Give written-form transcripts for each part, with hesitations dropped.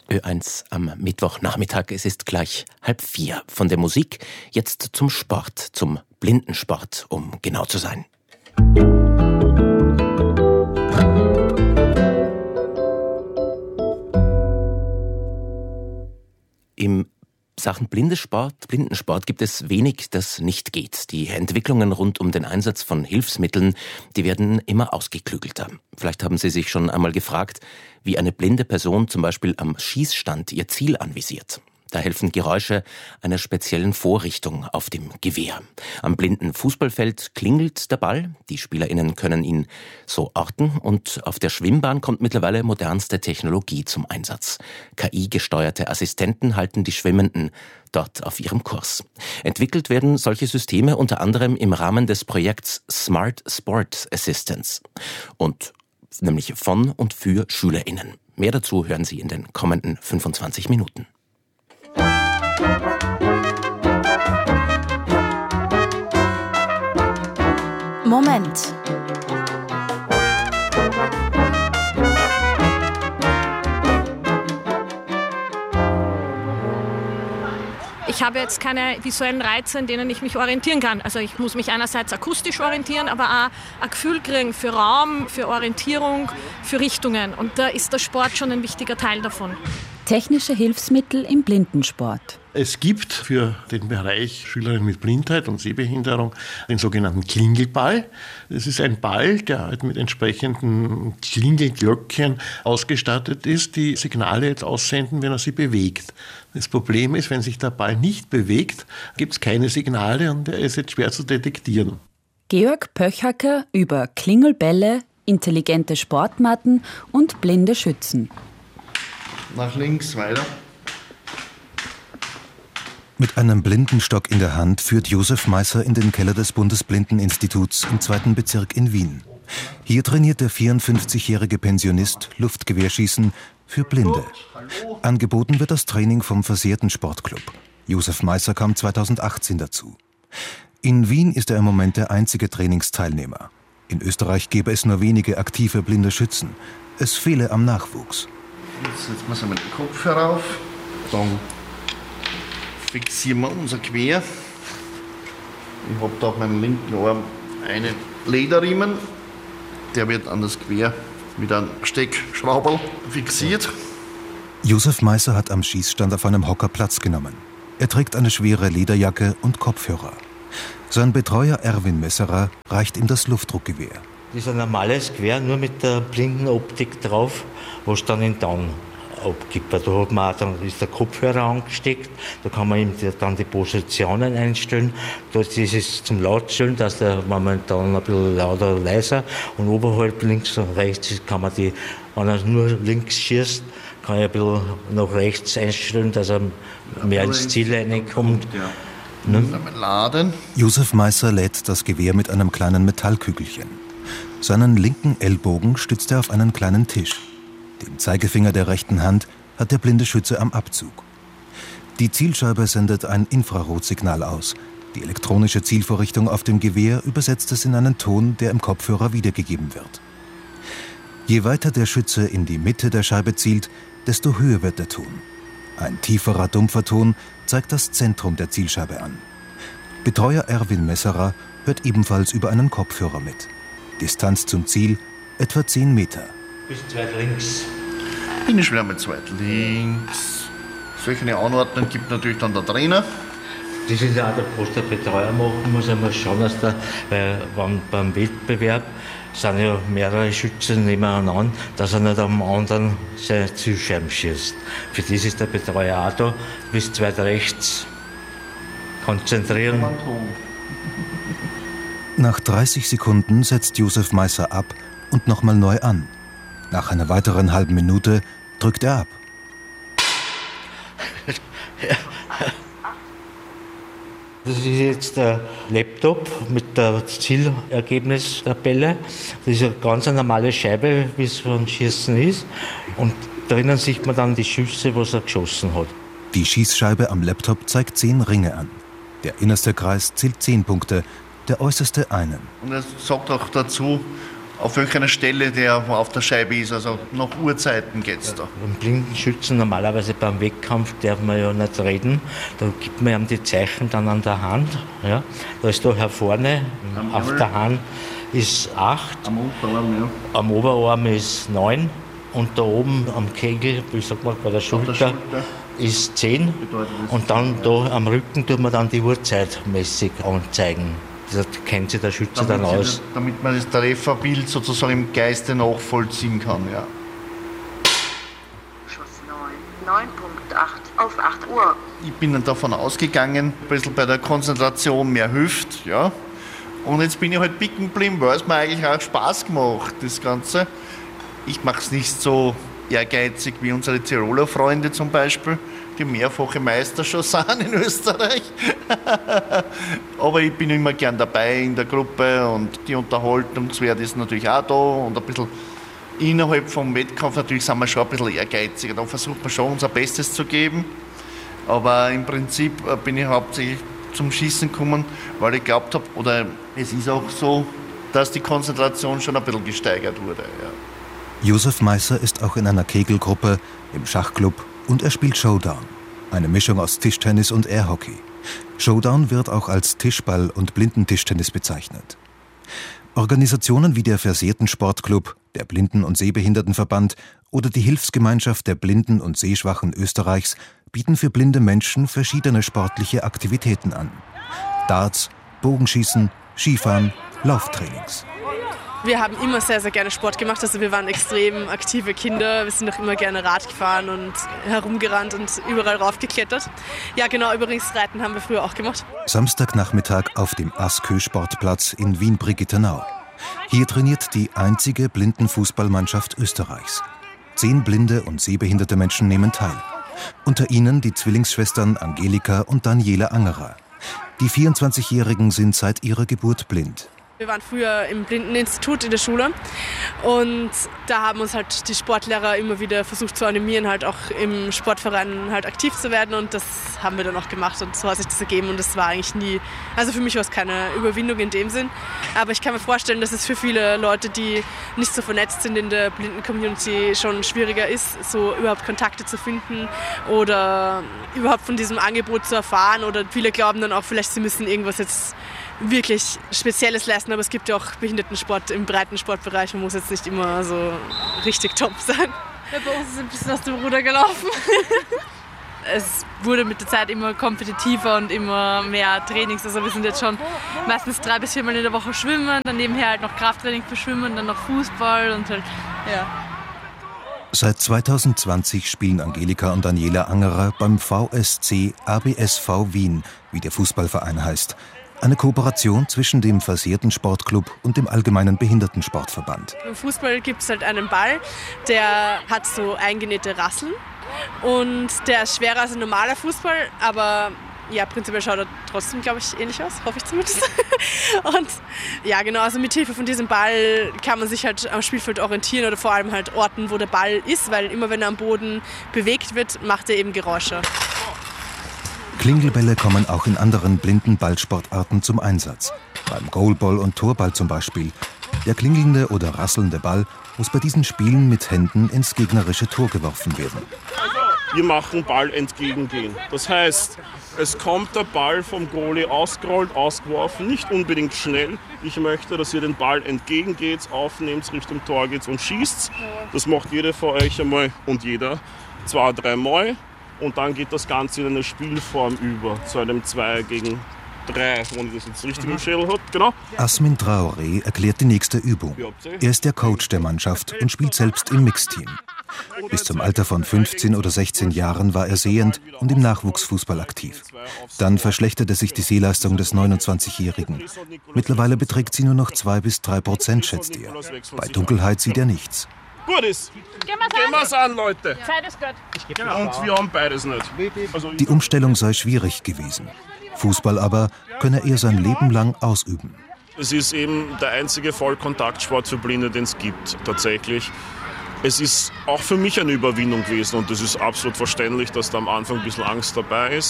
Ö1 am Mittwochnachmittag. Es ist gleich 3:30. Von der Musik jetzt zum Sport, zum Blindensport, um genau zu sein. Im Sachen Blindensport gibt es wenig, das nicht geht. Die Entwicklungen rund um den Einsatz von Hilfsmitteln, die werden immer ausgeklügelter. Vielleicht haben Sie sich schon einmal gefragt, wie eine blinde Person zum Beispiel am Schießstand ihr Ziel anvisiert. Da helfen Geräusche einer speziellen Vorrichtung auf dem Gewehr. Am blinden Fußballfeld klingelt der Ball, die SpielerInnen können ihn so orten und auf der Schwimmbahn kommt mittlerweile modernste Technologie zum Einsatz. KI-gesteuerte Assistenten halten die Schwimmenden dort auf ihrem Kurs. Entwickelt werden solche Systeme unter anderem im Rahmen des Projekts Smart Sport Assistance und nämlich von und für SchülerInnen. Mehr dazu hören Sie in den kommenden 25 Minuten. Moment. Ich habe jetzt keine visuellen Reize, in denen ich mich orientieren kann. Also ich muss mich einerseits akustisch orientieren, aber auch ein Gefühl kriegen für Raum, für Orientierung, für Richtungen. Und da ist der Sport schon ein wichtiger Teil davon. Technische Hilfsmittel im Blindensport. Es gibt für den Bereich Schülerinnen mit Blindheit und Sehbehinderung den sogenannten Klingelball. Das ist ein Ball, der halt mit entsprechenden Klingelglöckchen ausgestattet ist, die Signale jetzt aussenden, wenn er sie bewegt. Das Problem ist, wenn sich der Ball nicht bewegt, gibt es keine Signale und er ist jetzt schwer zu detektieren. Georg Pöchacker über Klingelbälle, intelligente Sportmatten und blinde Schützen. Nach links weiter. Mit einem Blindenstock in der Hand führt Josef Meisser in den Keller des Bundesblindeninstituts im 2. Bezirk in Wien. Hier trainiert der 54-jährige Pensionist Luftgewehrschießen für Blinde. Angeboten wird das Training vom Versehrten Sportclub. Josef Meisser kam 2018 dazu. In Wien ist er im Moment der einzige Trainingsteilnehmer. In Österreich gäbe es nur wenige aktive blinde Schützen. Es fehle am Nachwuchs. Jetzt setzen wir so den Kopf herauf. Dann fixieren wir unser Gewehr. Ich habe da auf meinem linken Arm einen Lederriemen. Der wird an das Gewehr mit einem Steckschrauberl fixiert. Josef Meisser hat am Schießstand auf einem Hocker Platz genommen. Er trägt eine schwere Lederjacke und Kopfhörer. Sein Betreuer Erwin Messerer reicht ihm das Luftdruckgewehr. Das ist ein normales Gewehr, nur mit der Blindenoptik drauf, was dann in Down abgibt. Da hat man auch, dann ist der Kopfhörer angesteckt, da kann man ihm dann die Positionen einstellen. Das ist zum Lautstellen, dass der momentan ein bisschen lauter oder leiser und oberhalb links und rechts kann man die, wenn er nur links schießt, kann ich ein bisschen nach rechts einstellen, dass er mehr ins Ziel reinkommt. Laden. Josef Meisser lädt das Gewehr mit einem kleinen Metallkügelchen. Seinen linken Ellbogen stützt er auf einen kleinen Tisch. Den Zeigefinger der rechten Hand hat der blinde Schütze am Abzug. Die Zielscheibe sendet ein Infrarotsignal aus. Die elektronische Zielvorrichtung auf dem Gewehr übersetzt es in einen Ton, der im Kopfhörer wiedergegeben wird. Je weiter der Schütze in die Mitte der Scheibe zielt, desto höher wird der Ton. Ein tieferer, dumpfer Ton zeigt das Zentrum der Zielscheibe an. Betreuer Erwin Messerer hört ebenfalls über einen Kopfhörer mit. Distanz zum Ziel etwa 10 Meter. Bis weit links. Bin ich schwer mit zweit links. Solche Anordnungen gibt natürlich dann der Trainer. Das ist ja auch der, was der Betreuer machen muss. Er muss schauen, dass weil beim Wettbewerb sind ja mehrere Schützen nebeneinander, dass er nicht am anderen seine Zielscheiben schießt. Für das ist der Betreuer auch da. Bis weit rechts konzentrieren. Nach 30 Sekunden setzt Josef Meisser ab und nochmal neu an. Nach einer weiteren halben Minute drückt er ab. Das ist jetzt der Laptop mit der Zielergebnistabelle. Das ist eine ganz normale Scheibe, wie es beim Schießen ist. Und drinnen sieht man dann die Schüsse, was er geschossen hat. Die Schießscheibe am Laptop zeigt 10 Ringe an. Der innerste Kreis zählt 10 Punkte, der äußerste einen. Und er sagt auch dazu, Auf welcher Stelle der auf der Scheibe ist, also nach Uhrzeiten geht es da. Beim Blindenschützen normalerweise beim Wettkampf darf man ja nicht reden. Da gibt man ihm die Zeichen dann an der Hand. Ja. Da ist da hier vorne, auf der Hand ist 8, am Oberarm ist 9 und da oben am Kegel, wie sagt man, bei der Schulter ist 10 und dann da am Rücken tut man dann die Uhrzeit mäßig anzeigen. Das kennt sich der Schütze dann aus. Damit man das Trefferbild sozusagen im Geiste nachvollziehen kann, ja. Schuss 9.8 auf 8 Uhr. Ich bin dann davon ausgegangen, ein bisschen bei der Konzentration mehr hilft, ja. Und jetzt bin ich halt picken geblieben, weil es mir eigentlich auch Spaß gemacht, das Ganze. Ich mache es nicht so ehrgeizig wie unsere Tiroler Freunde zum Beispiel, die mehrfache Meister schon sind in Österreich. Aber ich bin immer gern dabei in der Gruppe und die Unterhaltungswert ist natürlich auch da und ein bisschen innerhalb vom Wettkampf natürlich sind wir schon ein bisschen ehrgeiziger. Da versucht man schon unser Bestes zu geben. Aber im Prinzip bin ich hauptsächlich zum Schießen gekommen, weil ich glaubt habe, oder es ist auch so, dass die Konzentration schon ein bisschen gesteigert wurde. Ja. Josef Meisser ist auch in einer Kegelgruppe, im Schachclub und er spielt Showdown, eine Mischung aus Tischtennis und Airhockey. Showdown wird auch als Tischball- und Blindentischtennis bezeichnet. Organisationen wie der Versehrten Sportclub, der Blinden- und Sehbehindertenverband oder die Hilfsgemeinschaft der Blinden und Sehschwachen Österreichs bieten für blinde Menschen verschiedene sportliche Aktivitäten an. Darts, Bogenschießen, Skifahren, Lauftrainings. Wir haben immer sehr, sehr gerne Sport gemacht. Also wir waren extrem aktive Kinder. Wir sind auch immer gerne Rad gefahren und herumgerannt und überall raufgeklettert. Ja genau, übrigens Reiten haben wir früher auch gemacht. Samstagnachmittag auf dem Askö-Sportplatz in Wien-Brigittenau. Hier trainiert die einzige Blindenfußballmannschaft Österreichs. 10 blinde und sehbehinderte Menschen nehmen teil. Unter ihnen die Zwillingsschwestern Angelika und Daniela Angerer. Die 24-Jährigen sind seit ihrer Geburt blind. Wir waren früher im Blindeninstitut in der Schule und da haben uns halt die Sportlehrer immer wieder versucht zu animieren, halt auch im Sportverein halt aktiv zu werden und das haben wir dann auch gemacht und so hat sich das ergeben und das war eigentlich nie, also für mich war es keine Überwindung in dem Sinn, aber ich kann mir vorstellen, dass es für viele Leute, die nicht so vernetzt sind in der Blinden-Community, schon schwieriger ist, so überhaupt Kontakte zu finden oder überhaupt von diesem Angebot zu erfahren oder viele glauben dann auch, vielleicht sie müssen irgendwas jetzt wirklich Spezielles leisten, aber es gibt ja auch Behindertensport im breiten Sportbereich. Man muss jetzt nicht immer so richtig top sein. Ja, bei uns ist ein bisschen aus dem Ruder gelaufen. Es wurde mit der Zeit immer kompetitiver und immer mehr Trainings. Also wir sind jetzt schon meistens 3 bis 4 Mal in der Woche schwimmen, dann nebenher halt noch Krafttraining für Schwimmen, dann noch Fußball und halt, ja. Seit 2020 spielen Angelika und Daniela Angerer beim VSC ABSV Wien, wie der Fußballverein heißt. Eine Kooperation zwischen dem Versehrten Sportclub und dem Allgemeinen Behindertensportverband. Im Fußball gibt es halt einen Ball, der hat so eingenähte Rasseln und der ist schwerer als ein normaler Fußball, aber ja, prinzipiell schaut er trotzdem, glaube ich, ähnlich aus, hoffe ich zumindest. Und ja, genau, also mit Hilfe von diesem Ball kann man sich halt am Spielfeld orientieren oder vor allem halt orten, wo der Ball ist, weil immer wenn er am Boden bewegt wird, macht er eben Geräusche. Klingelbälle kommen auch in anderen blinden Ballsportarten zum Einsatz. Beim Goalball und Torball zum Beispiel. Der klingelnde oder rasselnde Ball muss bei diesen Spielen mit Händen ins gegnerische Tor geworfen werden. Wir machen Ball entgegengehen. Das heißt, es kommt der Ball vom Goalie ausgerollt, ausgeworfen, nicht unbedingt schnell. Ich möchte, dass ihr den Ball entgegengeht, aufnehmt, Richtung Tor geht und schießt. Das macht jeder von euch einmal und jeder 2, 3 Mal. Und dann geht das Ganze in eine Spielform über, zu einem 2 gegen 3, wenn ich das jetzt richtig im Schädel habe. Genau. Asmin Traoré erklärt die nächste Übung. Er ist der Coach der Mannschaft und spielt selbst im Mixteam. Bis zum Alter von 15 oder 16 Jahren war er sehend und im Nachwuchsfußball aktiv. Dann verschlechterte sich die Sehleistung des 29-Jährigen. Mittlerweile beträgt sie nur noch 2-3%, schätzt er. Bei Dunkelheit sieht er nichts. Gut ist. Gehen wir's an, Leute. Zeit ist gut. Und wir haben beides nicht. Also die Umstellung sei schwierig gewesen. Fußball aber könne er sein Leben lang ausüben. Es ist eben der einzige Vollkontaktsport für Blinde, den es gibt, tatsächlich. Es ist auch für mich eine Überwindung gewesen und es ist absolut verständlich, dass da am Anfang ein bisschen Angst dabei ist.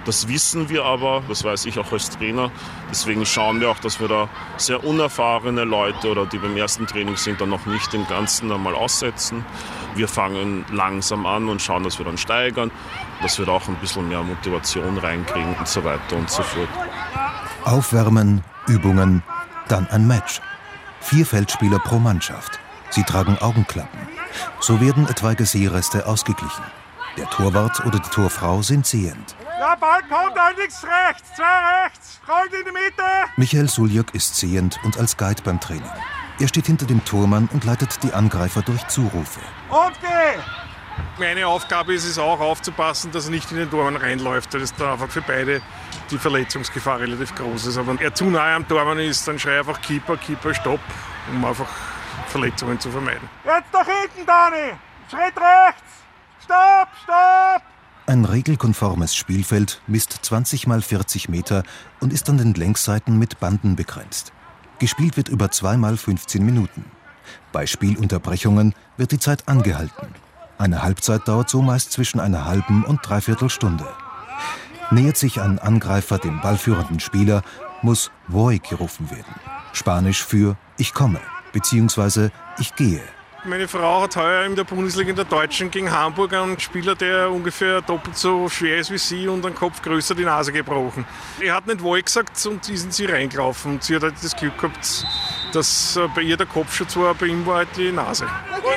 Das wissen wir aber, das weiß ich auch als Trainer. Deswegen schauen wir auch, dass wir da sehr unerfahrene Leute oder die beim ersten Training sind, dann noch nicht im Ganzen einmal aussetzen. Wir fangen langsam an und schauen, dass wir dann steigern, dass wir da auch ein bisschen mehr Motivation reinkriegen und so weiter und so fort. Aufwärmen, Übungen, dann ein Match. 4 Feldspieler pro Mannschaft. Sie tragen Augenklappen. So werden etwaige Sehreste ausgeglichen. Der Torwart oder die Torfrau sind sehend. Ja, Ball kommt, ein links, rechts, 2 rechts, rollt in die Mitte. Michael Suljok ist sehend und als Guide beim Training. Er steht hinter dem Tormann und leitet die Angreifer durch Zurufe. Und geh! Meine Aufgabe ist es auch, aufzupassen, dass er nicht in den Tormann reinläuft, weil es da einfach für beide die Verletzungsgefahr relativ groß ist. Aber wenn er zu nahe am Tormann ist, dann schrei einfach Keeper, Keeper, Stopp, um einfach Verletzungen zu vermeiden. Jetzt nach hinten, Dani! Schritt rechts! Stopp, stopp! Ein regelkonformes Spielfeld misst 20 x 40 Meter und ist an den Längsseiten mit Banden begrenzt. Gespielt wird über 2 x 15 Minuten. Bei Spielunterbrechungen wird die Zeit angehalten. Eine Halbzeit dauert so meist zwischen einer halben und 3/4 Stunde. Nähert sich ein Angreifer dem ballführenden Spieler, muss Voy gerufen werden. Spanisch für Ich komme bzw. Ich gehe. Meine Frau hat heuer in der Bundesliga in der Deutschen gegen Hamburg einen Spieler, der ungefähr doppelt so schwer ist wie sie und einen Kopf größer die Nase gebrochen. Er hat nicht Voy gesagt und ist in sie reingelaufen. Und sie hat halt das Glück gehabt, dass bei ihr der Kopfschutz war, bei ihm war halt die Nase.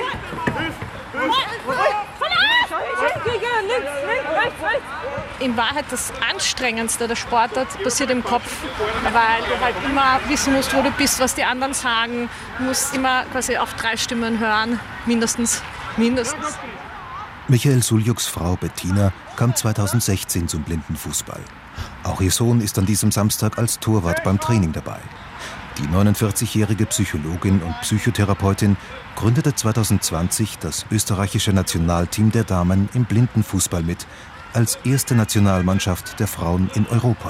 In Wahrheit das Anstrengendste der Sportart passiert im Kopf, weil du halt immer wissen musst, wo du bist, was die anderen sagen. Du musst immer quasi auf 3 Stimmen hören, mindestens. Michael Suljoks Frau Bettina kam 2016 zum Blindenfußball. Auch ihr Sohn ist an diesem Samstag als Torwart beim Training dabei. Die 49-jährige Psychologin und Psychotherapeutin gründete 2020 das österreichische Nationalteam der Damen im Blindenfußball mit, als erste Nationalmannschaft der Frauen in Europa.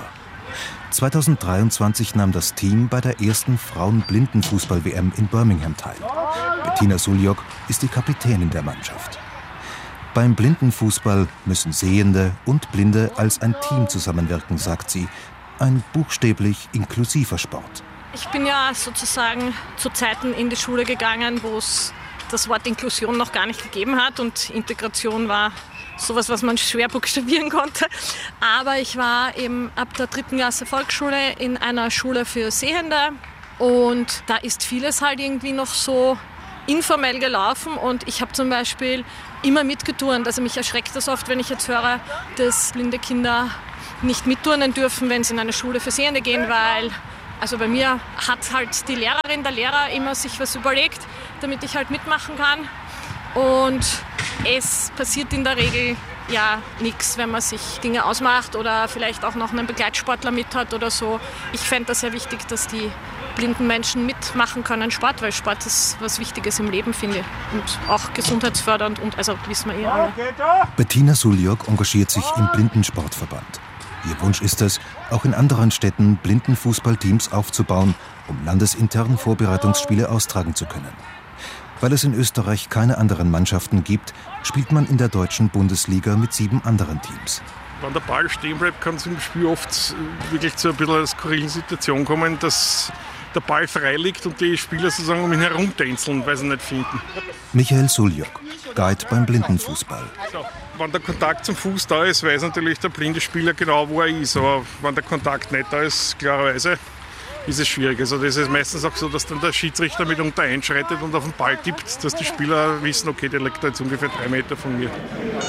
2023 nahm das Team bei der ersten Frauen-Blindenfußball-WM in Birmingham teil. Bettina Suljok ist die Kapitänin der Mannschaft. Beim Blindenfußball müssen Sehende und Blinde als ein Team zusammenwirken, sagt sie. Ein buchstäblich inklusiver Sport. Ich bin ja sozusagen zu Zeiten in die Schule gegangen, wo es das Wort Inklusion noch gar nicht gegeben hat und Integration war sowas, was man schwer buchstabieren konnte. Aber ich war eben ab der 3. Klasse Volksschule in einer Schule für Sehende und da ist vieles halt irgendwie noch so informell gelaufen und ich habe zum Beispiel immer mitgeturnt. Also mich erschreckt das oft, wenn ich jetzt höre, dass blinde Kinder nicht mitturnen dürfen, wenn sie in eine Schule für Sehende gehen, weil also bei mir hat halt die Lehrerin, der Lehrer immer sich was überlegt, damit ich halt mitmachen kann. Und es passiert in der Regel ja nichts, wenn man sich Dinge ausmacht oder vielleicht auch noch einen Begleitsportler mit hat oder so. Ich fände das sehr wichtig, dass die blinden Menschen mitmachen können Sport, weil Sport ist was Wichtiges im Leben, finde ich. Und auch gesundheitsfördernd und also wissen wir alle. Bettina Suljok engagiert sich im Blindensportverband. Ihr Wunsch ist es, auch in anderen Städten Blindenfußballteams aufzubauen, um landesintern Vorbereitungsspiele austragen zu können. Weil es in Österreich keine anderen Mannschaften gibt, spielt man in der deutschen Bundesliga mit 7 anderen Teams. Wenn der Ball stehen bleibt, kann es im Spiel oft wirklich zu ein bisschen einer skurrilen Situation kommen, dass der Ball frei liegt und die Spieler sozusagen um ihn herumtänzeln, weil sie ihn nicht finden. Michael Suljok, Guide beim Blindenfußball. Wenn der Kontakt zum Fuß da ist, weiß natürlich der blinde Spieler genau, wo er ist. Aber wenn der Kontakt nicht da ist, klarerweise, ist es schwierig. Also das ist meistens auch so, dass dann der Schiedsrichter mitunter einschreitet und auf den Ball tippt, dass die Spieler wissen, okay, der liegt da jetzt ungefähr 3 Meter von mir.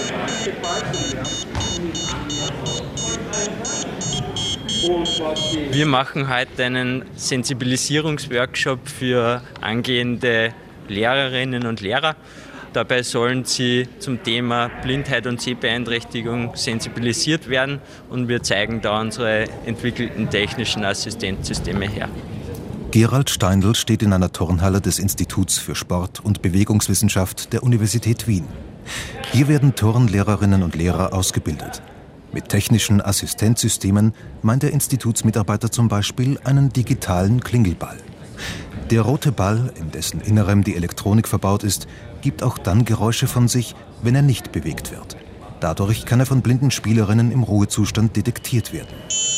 Wir machen heute einen Sensibilisierungsworkshop für angehende Lehrerinnen und Lehrer. Dabei sollen sie zum Thema Blindheit und Sehbeeinträchtigung sensibilisiert werden und wir zeigen da unsere entwickelten technischen Assistenzsysteme her. Gerald Steindl steht in einer Turnhalle des Instituts für Sport- und Bewegungswissenschaft der Universität Wien. Hier werden Turnlehrerinnen und Lehrer ausgebildet. Mit technischen Assistenzsystemen meint der Institutsmitarbeiter zum Beispiel einen digitalen Klingelball. Der rote Ball, in dessen Innerem die Elektronik verbaut ist, gibt auch dann Geräusche von sich, wenn er nicht bewegt wird. Dadurch kann er von blinden Spielerinnen im Ruhezustand detektiert werden.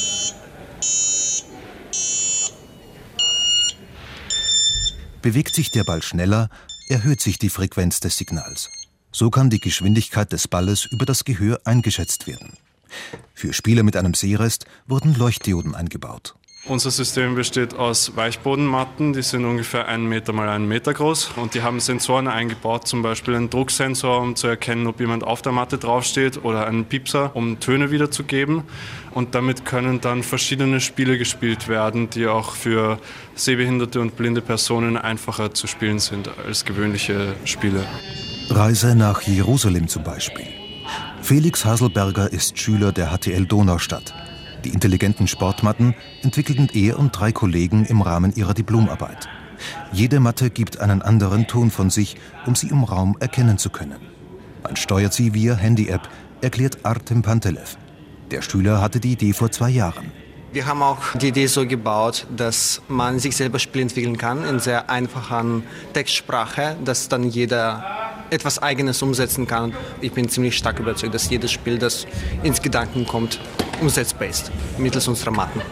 Bewegt sich der Ball schneller, erhöht sich die Frequenz des Signals. So kann die Geschwindigkeit des Balles über das Gehör eingeschätzt werden. Für Spieler mit einem Sehrest wurden Leuchtdioden eingebaut. Unser System besteht aus Weichbodenmatten, die sind ungefähr 1 Meter mal 1 Meter groß und die haben Sensoren eingebaut, zum Beispiel einen Drucksensor, um zu erkennen, ob jemand auf der Matte draufsteht, oder einen Piepser, um Töne wiederzugeben. Und damit können dann verschiedene Spiele gespielt werden, die auch für sehbehinderte und blinde Personen einfacher zu spielen sind als gewöhnliche Spiele. Reise nach Jerusalem zum Beispiel. Felix Haselberger ist Schüler der HTL Donaustadt. Die intelligenten Sportmatten entwickelten er und 3 Kollegen im Rahmen ihrer Diplomarbeit. Jede Matte gibt einen anderen Ton von sich, um sie im Raum erkennen zu können. Man steuert sie via Handy-App, erklärt Artem Pantelev. Der Schüler hatte die Idee vor 2 Jahren. Wir haben auch die Idee so gebaut, dass man sich selber Spiele entwickeln kann in sehr einfachen Textsprache, dass dann jeder etwas Eigenes umsetzen kann. Ich bin ziemlich stark überzeugt, dass jedes Spiel, das ins Gedanken kommt, umsetzbar ist, mittels unserer Matten.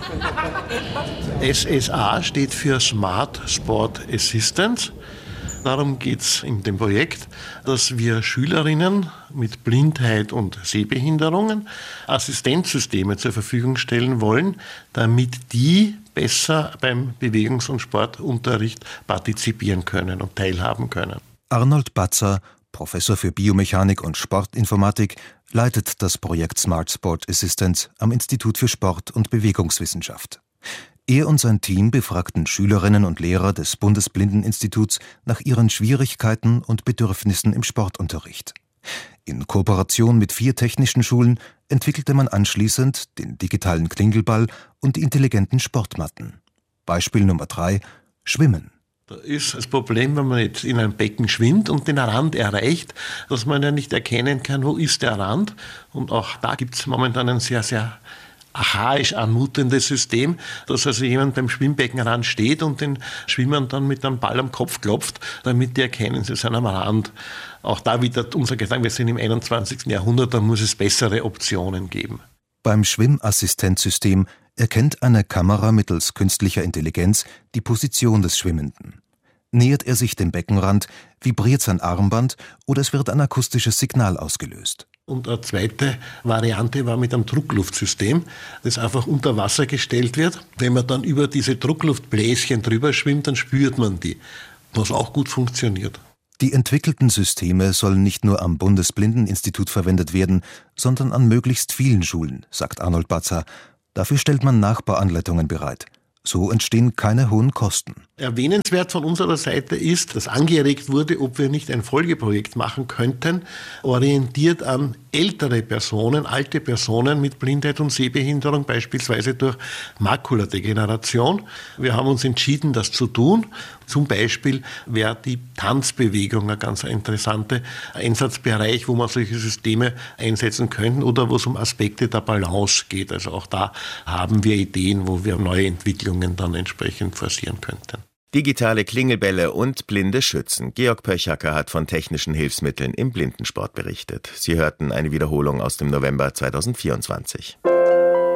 SSA steht für Smart Sport Assistance. Darum geht es in dem Projekt, dass wir Schülerinnen mit Blindheit und Sehbehinderungen Assistenzsysteme zur Verfügung stellen wollen, damit die besser beim Bewegungs- und Sportunterricht partizipieren können und teilhaben können. Arnold Batzer, Professor für Biomechanik und Sportinformatik, leitet das Projekt Smart Sport Assistance am Institut für Sport- und Bewegungswissenschaft. Er und sein Team befragten Schülerinnen und Lehrer des Bundesblindeninstituts nach ihren Schwierigkeiten und Bedürfnissen im Sportunterricht. In Kooperation mit 4 technischen Schulen entwickelte man anschließend den digitalen Klingelball und die intelligenten Sportmatten. Beispiel Nummer 3: Schwimmen. Da ist das Problem, wenn man jetzt in einem Becken schwimmt und den Rand erreicht, dass man ja nicht erkennen kann, wo ist der Rand. Und auch da gibt es momentan ein sehr, sehr archaisch anmutendes System, dass also jemand beim Schwimmbeckenrand steht und den Schwimmern dann mit einem Ball am Kopf klopft, damit die erkennen, sie sind am Rand. Auch da wieder unser Gedanke, wir sind im 21. Jahrhundert, da muss es bessere Optionen geben. Beim Schwimmassistenzsystem erkennt eine Kamera mittels künstlicher Intelligenz die Position des Schwimmenden. Nähert er sich dem Beckenrand, vibriert sein Armband oder es wird ein akustisches Signal ausgelöst. Und eine zweite Variante war mit einem Druckluftsystem, das einfach unter Wasser gestellt wird. Wenn man dann über diese Druckluftbläschen drüber schwimmt, dann spürt man die, was auch gut funktioniert. Die entwickelten Systeme sollen nicht nur am Bundesblindeninstitut verwendet werden, sondern an möglichst vielen Schulen, sagt Arnold Batzer. Dafür stellt man Nachbaranleitungen bereit. So entstehen keine hohen Kosten. Erwähnenswert von unserer Seite ist, dass angeregt wurde, ob wir nicht ein Folgeprojekt machen könnten, orientiert an ältere Personen, alte Personen mit Blindheit und Sehbehinderung, beispielsweise durch Makuladegeneration. Wir haben uns entschieden, das zu tun. Zum Beispiel wäre die Tanzbewegung ein ganz interessanter Einsatzbereich, wo man solche Systeme einsetzen könnten oder wo es um Aspekte der Balance geht. Also auch da haben wir Ideen, wo wir neue Entwicklungen dann entsprechend forcieren könnten. Digitale Klingelbälle und blinde Schützen. Georg Pöchacker hat von technischen Hilfsmitteln im Blindensport berichtet. Sie hörten eine Wiederholung aus dem November 2024.